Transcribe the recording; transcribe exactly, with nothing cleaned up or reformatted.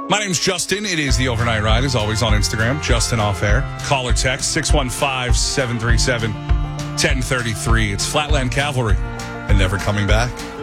My name's Justin. It is the Overnight Ride, as always, on Instagram. Justin Off Air. Call or text six one five, seven three seven, one zero three three. It's Flatland Cavalry and Never Coming Back.